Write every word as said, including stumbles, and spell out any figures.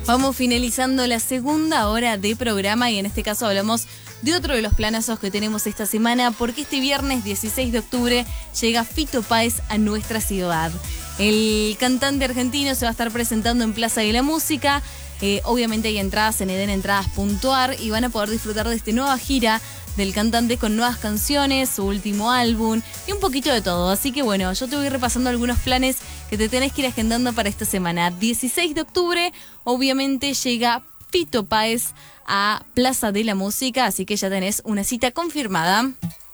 Vamos finalizando la segunda hora de programa y en este caso hablamos de otro de los planazos que tenemos esta semana, porque este viernes dieciséis de octubre llega Fito Páez a nuestra ciudad. El cantante argentino se va a estar presentando en Plaza de la Música. Eh, obviamente hay entradas en eden entradas punto a r y van a poder disfrutar de esta nueva gira del cantante con nuevas canciones, su último álbum y un poquito de todo. Así que bueno, yo te voy repasando algunos planes que te tenés que ir agendando para esta semana. dieciséis de octubre, obviamente llega Fito Páez a Plaza de la Música, así que ya tenés una cita confirmada.